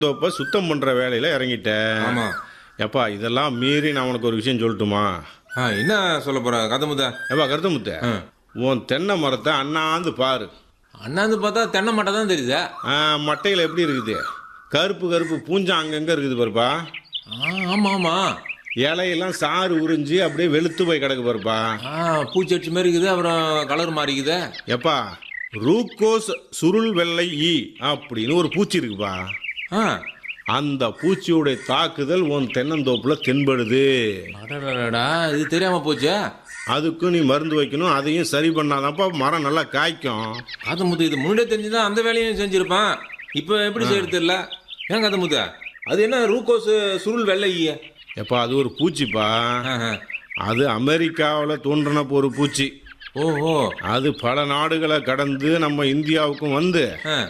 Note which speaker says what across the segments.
Speaker 1: தோப்ப சுத்தம் பண்ற வேலையில இறங்கிட்டேன்.
Speaker 2: ஆமா.
Speaker 1: எப்பா இதெல்லாம் மீறி நான் உனக்கு ஒரு விஷயம் சொல்லட்டுமா?
Speaker 2: என்ன சொல்ல போற கதமுதா?
Speaker 1: எப்பா கருத்தமுத்த, உன் தென்னை மரத்தை அண்ணாந்து பாரு.
Speaker 2: அண்ணாந்து பார்த்தா தென்னை மட்டை தான் தெரியுதா?
Speaker 1: மட்டையில் எப்படி இருக்குது? கருப்பு கருப்பு பூஞ்சா அங்கங்க இருக்குது பாருப்பா.
Speaker 2: ஆமா ஆமா.
Speaker 1: இலையெல்லாம் சாறு உறிஞ்சி அப்படியே வெளுத்து போய் கிடக்கு பாருப்பா.
Speaker 2: பூச்செடி மாதிரி இருக்குது, அப்புறம் கலர் மாறிக்குதே.
Speaker 1: எப்பா ரூக்கோஸ் சுருள் வெள்ளை ஈ அப்படின்னு ஒரு பூச்சி இருக்குப்பா. அந்த பூச்சியோட தாக்குதல் உன் தென்னந்தோப்புல தென்படுது.
Speaker 2: அடடடா, இது தெரியாம போச்சே.
Speaker 1: அதுக்கும் நீ மருந்து வைக்கணும், அதையும் சரி பண்ணாதான்ப்பா மரம் நல்லா காய்க்கும்.
Speaker 2: கதமுத்து, இது முன்னாடியே தெரிஞ்சுதான் அந்த வேலையும் செஞ்சிருப்பான். இப்ப எப்படி செய்யறது தெரியல. ஏன் கதமுத்து, அது என்ன ரூக்கோஸ் சுருள் வெள்ளை?
Speaker 1: எப்பா அது ஒரு பூச்சிப்பா. அது அமெரிக்காவில் தோன்றின ஒரு பூச்சி.
Speaker 2: ஓஹோ.
Speaker 1: அது பல நாடுகளை கடந்து நம்ம இந்தியாவுக்கும் வந்து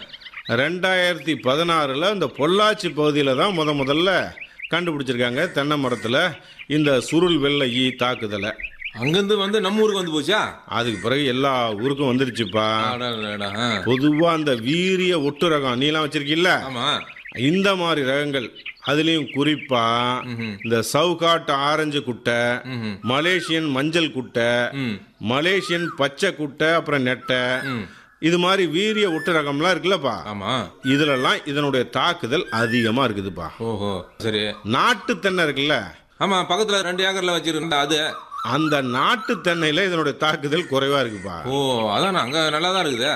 Speaker 1: 2016 இந்த பொள்ளாச்சி பகுதியில் தான் முதல்ல கண்டுபிடிச்சிருக்காங்க தென்னை மரத்தில் இந்த சுருள் வெள்ளை ஈ தாக்குதலை.
Speaker 2: அங்கிருந்து வந்து நம்ம ஊருக்கு வந்து போச்சா?
Speaker 1: அதுக்கு பிறகு எல்லா ஊருக்கும் வந்துருச்சுப்பா. பொதுவா அந்த வீரிய ஒட்டு ரகம் நீலாம் வச்சிருக்கீல்ல, இந்த மாதிரி ரகங்கள், அதுலயும் குறிப்பா இந்த சவுகாட் ஆரஞ்சு குட்டை, மலேசியன் மஞ்சள் குட்டை, மலேசியன் பச்சை குட்டை, அப்புறம் நெட்டை, இது மாதிரி வீரிய ஒட்டு ரகம்லாம் இருக்குல்லப்பா.
Speaker 2: ஆமா.
Speaker 1: இதுலலாம் இதனுடைய தாக்குதல் அதிகமா இருக்குதுப்பா.
Speaker 2: ஓஹோ சரி.
Speaker 1: நாட்டு தென்னை இருக்குல்ல,
Speaker 2: ஆமா, பக்கத்துல 2 ஏக்கர்ல வச்சிருந்தா அது,
Speaker 1: அந்த நாட்டு தென்னையில இதனுடைய தாக்குதல் குறைவா இருக்குப்பா.
Speaker 2: ஓ அதான் அங்க நல்லா தான் இருக்குது.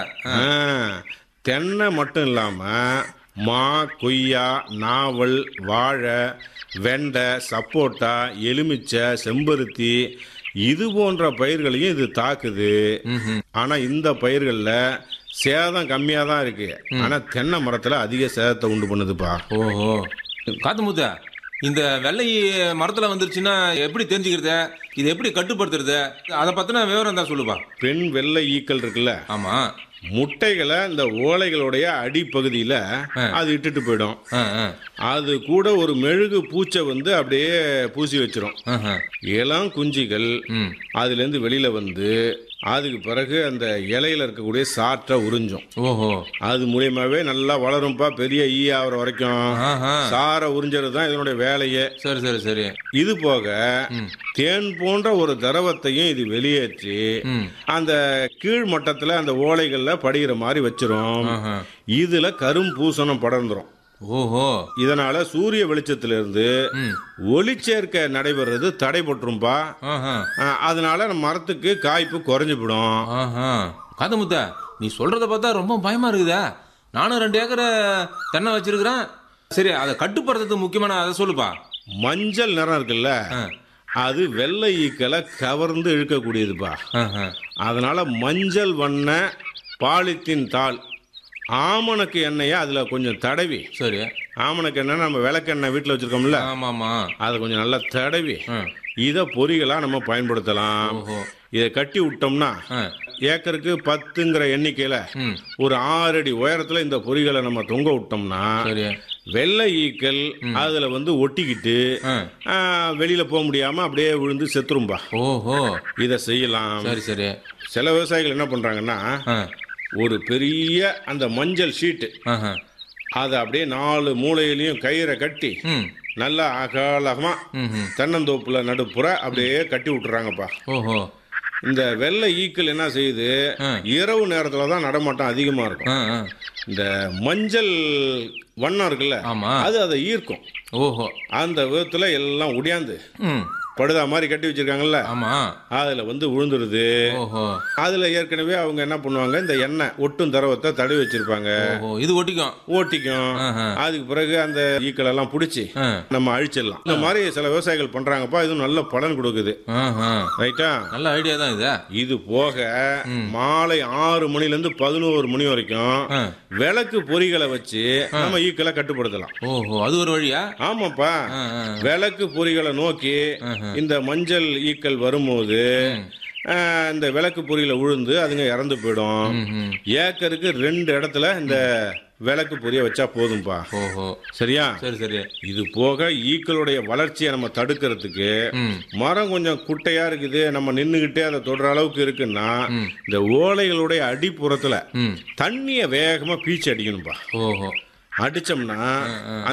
Speaker 1: தென்னை மட்டும் இல்லாம மா, கொய்யா, நாவல், வாழை, வெண்டை, சப்போட்டா, எலுமிச்சை, செம்பருத்தி, இது போன்ற பயிர்களையும் இது தாக்குது. ஆனா இந்த பயிர்கள்ல சேதம் கம்மியா தான் இருக்கு. ஆனா தென்னை மரத்துல அதிக சேதத்தை உண்டு பண்ணுதுப்பா.
Speaker 2: ஓஹோ. காத்துமுத்த, இந்த வெள்ளை மரத்துல வந்துருச்சுன்னா எப்படி தெரிஞ்சுக்கிறது? இது எப்படி கட்டுப்படுத்துறது? அதை பத்தின விவரம் தான் சொல்லுப்பா.
Speaker 1: பெண் வெள்ளை ஈக்கள் இருக்குல்ல,
Speaker 2: ஆமா,
Speaker 1: முட்டைகளை இந்த ஓலைகளுடைய அடிப்பகுதியில அது இட்டுட்டு போயிடும். அது கூட ஒரு மெழுகு பூச்சை வந்து அப்படியே பூசி வச்சிரும். இளம் குஞ்சிகள் அதுல இருந்து வெளியில வந்து அதுக்கு பிறகு அந்த இலையில இருக்கக்கூடிய சாற்றை உறிஞ்சும்.
Speaker 2: ஓஹோ.
Speaker 1: அது மூலியமாவே நல்லா வளரும்பா. பெரிய ஈ ஆகிற வரைக்கும் சாரை உறிஞ்சது தான் இதனுடைய வேலையே.
Speaker 2: சரி சரி சரி.
Speaker 1: இது போக தேன் போன்ற ஒரு திரவத்தையும் இது வெளியேற்றி அந்த கீழ் மட்டத்துல அந்த ஓலைகள்ல படிகிற மாதிரி வச்சிரும். இதுல கரும்பூசணம் படர்ந்துரும்.
Speaker 2: ஓஹோ. இதனால
Speaker 1: சூரிய வெளிச்சத்திலிருந்து ஒளிச்சேர்க்கை நடைபெறது தடைபட்டுரும்பா. அதனால நம்ம மரத்துக்கு காய்ப்பு குறைஞ்சு போடும்.
Speaker 2: காதமுத்த, நீ சொல்றத பார்த்தா ரொம்ப பயமா இருக்குதா? நானும் 2 ஏக்கரை தென்னை வச்சிருக்கிறேன். சரி, அதை கட்டுப்படுத்துறதுக்கு முக்கியமான அதை சொல்லுப்பா.
Speaker 1: மஞ்சள் நிறம் இருக்குல்ல, அது வெள்ளை ஈக்களை கவர்ந்து இழுக்கக்கூடியதுப்பா. அதனால மஞ்சள் வண்ண பாலித்தீன் தாள் ஆமணக்கு எண்ணெயை அதுல கொஞ்சம் தடவி,
Speaker 2: சரி,
Speaker 1: ஆமணக்கு எண்ணெய் நம்ம விளக்கெண்ணெய் வீட்டில் வச்சிருக்கோம்ல, அதை கொஞ்சம் நல்லா தடவி இதை பொறிகளா நம்ம பயன்படுத்தலாம். இதை கட்டி விட்டோம்னா ஏக்கருக்கு 10ங்கிற எண்ணிக்கையில ஒரு 6 அடி உயரத்துல இந்த பொறிகளை நம்ம தொங்க விட்டோம்னா வெள்ளை ஈக்கள் அதுல வந்து ஒட்டிக்கிட்டு வெளியில போக முடியாம அப்படியே விழுந்து செத்துரும்பா.
Speaker 2: ஓஹோ.
Speaker 1: இதை செய்யலாம்.
Speaker 2: சரி சரி.
Speaker 1: சில விவசாயிகள் என்ன பண்றாங்கன்னா, ஒரு பெரிய அந்த மஞ்சள் ஷீட்டு அதை அப்படியே 4 மூலையிலையும் கயிறை கட்டி நல்லா அகலமா தென்னந்தோப்புல நடுப்புற அப்படியே கட்டி விட்டுறாங்கப்பா.
Speaker 2: ஓஹோ.
Speaker 1: இந்த வெள்ளை ஈக்கள் என்ன செய்யுது, இரவு நேரத்துல தான் நடமாட்டம் அதிகமா இருக்கும். இந்த மஞ்சள் வண்ணம் இருக்குல்ல, அது அதை ஈர்க்கும்.
Speaker 2: ஓஹோ.
Speaker 1: அந்த விதத்துல எல்லாம் உடையாந்து படுதா மாதிரி கட்டி வச்சிருக்காங்கல்ல, அதுல வந்து விழுந்துருது. அதுல ஏற்கனவே அவங்க என்ன பண்ணுவாங்க, இந்த எண்ணெய் ஒட்டும் திரவத்தை தடவி வச்சிருப்பாங்க.
Speaker 2: இது ஓட்டிக்கும்.
Speaker 1: அதுக்கு பிறகு அந்த ஈக்கள் எல்லாம் பிடிச்சி நம்ம அழிச்சிடலாம். இந்த மாதிரி சில விவசாயிகள் பண்றாங்கப்பா. இது நல்ல பலன் கொடுக்குது. ரைட்டா?
Speaker 2: நல்ல ஐடியா தான் இது.
Speaker 1: இது போக மாலை 6 மணில இருந்து 11 மணி வரைக்கும் விளக்கு பொறிகளை வச்சு நம்ம ஈக்களை கட்டுப்படுத்தலாம்.
Speaker 2: ஓஹோ, அது ஒரு வழியா?
Speaker 1: ஆமாப்பா. விளக்கு பொறிகளை நோக்கி இந்த மஞ்சள் ஈக்கள் வரும்போது இந்த விளக்கு பொறியில விழுந்து அதுங்க இறந்து போயிடும். ஏக்கருக்கு 2 இடத்துல இந்த விளக்கு பொரிய வச்சா போதும்பா. சரியா?
Speaker 2: சரி சரி.
Speaker 1: இது போக ஈக்களுடைய வளர்ச்சியை நம்ம தடுக்கிறதுக்கு மரம் கொஞ்சம் குட்டையா இருக்குது, நம்ம நின்னுகிட்டே அதை தொடுற அளவுக்கு இருக்குன்னா இந்த ஓலைகளுடைய அடிப்புறத்துல தண்ணிய வேகமா பீச்சு அடிக்கணும்பா. அடிச்சோம்னா